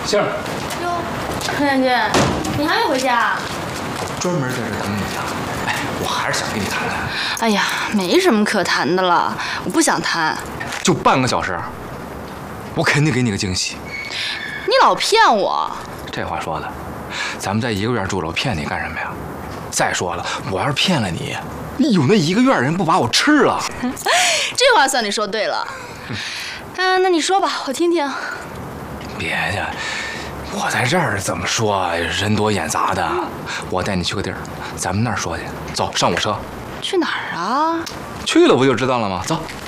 杏儿， 哟，程建军，你还没回家？ 专门在这等你啊！哎，我还是想跟你谈谈。 哎呀，没什么可谈的了，我不想谈。 就半个小时，我肯定给你个惊喜。 你老骗我。 这话说的，咱们在一个院住了，我骗你干什么呀？再说了，我要是骗了你，有那一个院人不把我吃了？ 这话算你说对了。那你说吧，我听听。 别介，我在这儿怎么说啊？人多眼杂的，我带你去个地儿，咱们那儿说去。走，上我车。 去哪儿啊？ 去了不就知道了吗？走。